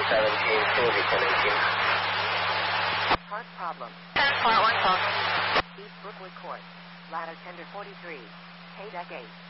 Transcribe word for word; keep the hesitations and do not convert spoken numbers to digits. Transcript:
seventeen, Suzy ten eighteen. Part problem. ten, part one, call. East Brookwood Court. Ladder tender forty-three. K deck eight.